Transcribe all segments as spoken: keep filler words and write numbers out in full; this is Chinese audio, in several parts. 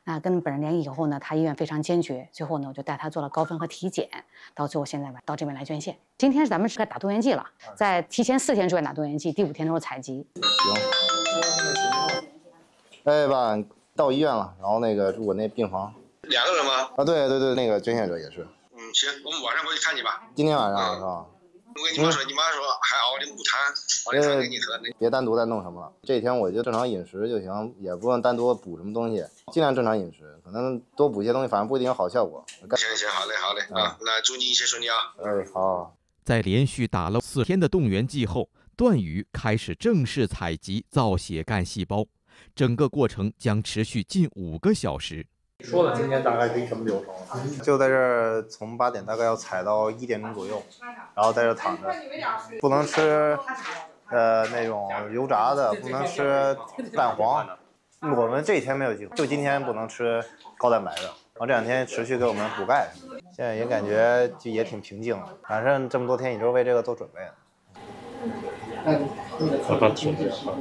那跟本人联系以后呢，他意愿非常坚决，最后呢，我就带他做了高分和体检，到最后现在吧，到这边来捐献。今天咱们是该打动员剂了，在提前四天之外打动员剂，第五天都是采集。 行。哎爸，到医院了，然后那个住我那病房。 两个人吗？ 啊，对对对，那个捐献者也是。 嗯，行，我们晚上过去看你吧。 今天晚上是吧？ 我跟你妈说，你妈说还熬的木炭，熬的汤给你喝呢。 别单独再弄什么了，这一天我就正常饮食就行，也不用单独补什么东西，尽量正常饮食，可能多补些东西，反正不一定有好效果。 行行，好嘞好嘞啊，那祝你一切顺利啊。 哎，好。 在连续打了四天的动员剂后，段宇开始正式采集造血干细胞，整个过程将持续近五个小时。 说了今天大概是一什么流程？ 就在这儿，从八点大概要采到一点钟左右，然后在这躺着，不能吃，呃那种油炸的，不能吃蛋黄。我们这一天没有机会，就今天不能吃高蛋白的，然后这两天持续给我们补钙。现在也感觉就也挺平静的，反正这么多天也就是为这个做准备的。 好好听着啊。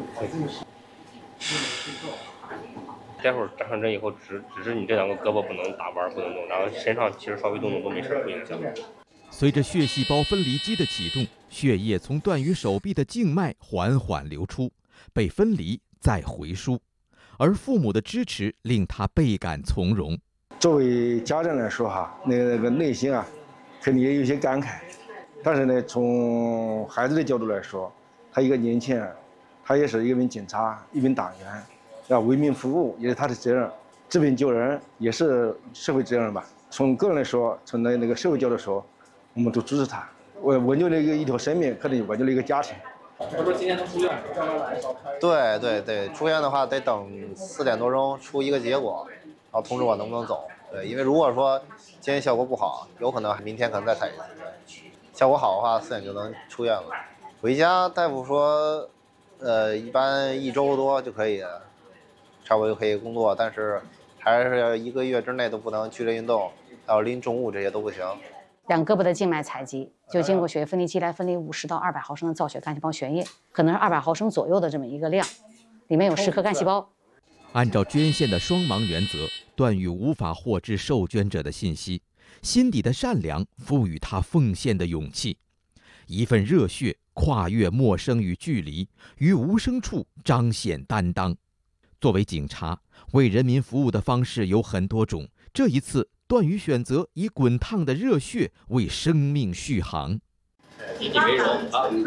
待会儿扎上针以后，只只是你这两个胳膊不能打弯，不能动，然后身上其实稍微动动都没事，不影响。 随着血细胞分离机的启动，血液从段宇手臂的静脉缓缓流出，被分离再回输，而父母的支持令他倍感从容。 作为家长来说哈，那个那个内心啊，肯定也有些感慨，但是呢，从孩子的角度来说，他一个年轻人，他也是一名警察，一名党员。要为民服务也是他的责任，治病救人也是社会责任吧。从个人来说，从那那个社会角度说，我们都支持他。我挽救了一个一条生命，可能挽救了一个家庭。 他说今天他出院， 对对对，出院的话得等四点多钟出一个结果，然后通知我能不能走。对，因为如果说今天效果不好，有可能明天可能再采一次。效果好的话，四点就能出院了。回家大夫说，呃，一般一周多就可以。差不多就可以工作，但是还是要一个月之内都不能剧烈运动，还有拎重物这些都不行。 两胳膊的静脉采集，就经过血液分离机来分离五十到二百毫升的造血干细胞血液，可能是二百毫升左右的这么一个量，里面有十颗干细胞。 按照捐献的双盲原则，段宇无法获知受捐者的信息，心底的善良赋予他奉献的勇气，一份热血跨越陌生与距离，于无声处彰显担当。作为警察，为人民服务的方式有很多种。这一次，段宇选择以滚烫的热血为生命续航。 以你为荣啊！嗯，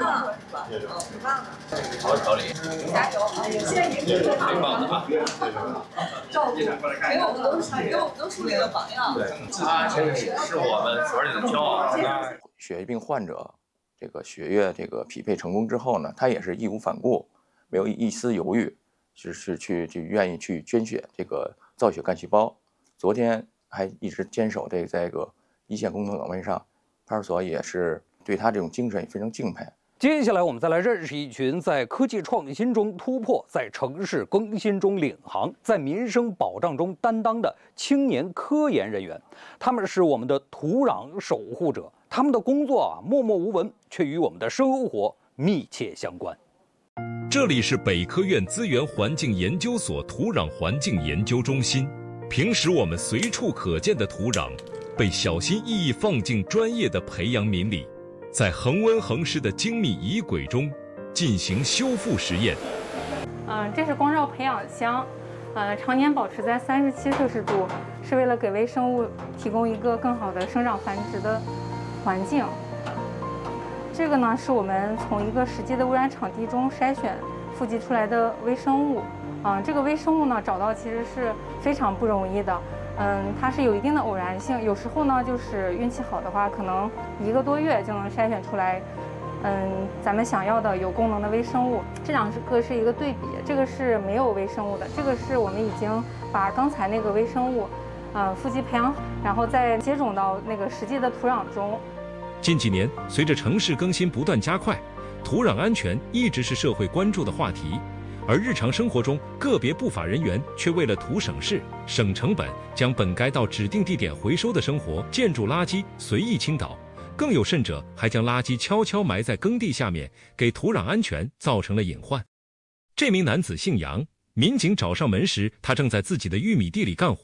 好好理，加油！现在也是最棒的啊！照顾，给我们都是给我们都树立了榜样。对，他真是是我们所有人的骄傲。 血液病患者这个血液这个匹配成功之后呢，他也是义无反顾，没有一丝犹豫。就是去去愿意去捐血这个造血干细胞，昨天还一直坚守这这个一线工作岗位上，派出所也是对他这种精神也非常敬佩。 接下来我们再来认识一群在科技创新中突破，在城市更新中领航，在民生保障中担当的青年科研人员。他们是我们的土壤守护者，他们的工作啊默默无闻，却与我们的生活密切相关。 这里是北科院资源环境研究所土壤环境研究中心。平时我们随处可见的土壤，被小心翼翼放进专业的培养皿里，在恒温恒湿的精密仪轨中进行修复实验。 嗯，这是光照培养箱，呃，常年保持在三十七摄氏度，是为了给微生物提供一个更好的生长繁殖的环境。这个呢，是我们从一个实际的污染场地中筛选富集出来的微生物。嗯，这个微生物呢，找到其实是非常不容易的。嗯，它是有一定的偶然性，有时候呢，就是运气好的话，可能一个多月就能筛选出来，嗯，咱们想要的有功能的微生物。这两个是一个对比，这个是没有微生物的，这个是我们已经把刚才那个微生物，呃，富集培养好，然后再接种到那个实际的土壤中。 近几年，随着城市更新不断加快，土壤安全一直是社会关注的话题。而日常生活中，个别不法人员却为了图省事、省成本，将本该到指定地点回收的生活建筑垃圾随意倾倒，更有甚者还将垃圾悄悄埋在耕地下面，给土壤安全造成了隐患。这名男子姓杨，民警找上门时，他正在自己的玉米地里干活。